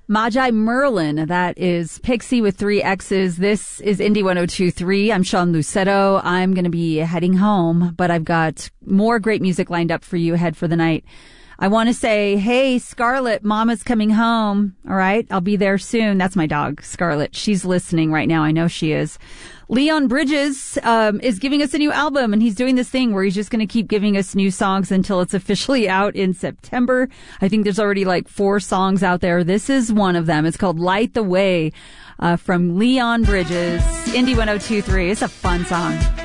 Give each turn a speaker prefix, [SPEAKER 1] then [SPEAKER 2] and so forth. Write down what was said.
[SPEAKER 1] Magi Merlin, that is Pixie with 3 X's. This is Indie 102.3. I'm Sean Lucetto. I'm going to be heading home, but I've got more great music lined up for you ahead for the night. I want to say, hey, Scarlett, Mama's coming home. All right. I'll be there soon. That's my dog, Scarlett. She's listening right now. I know she is. Leon Bridges is giving us a new album, and he's doing this thing where he's just going to keep giving us new songs until it's officially out in September. I think there's already like 4 songs out there. This is one of them. It's called Light the Way from Leon Bridges, Indie 102.3. It's a fun song.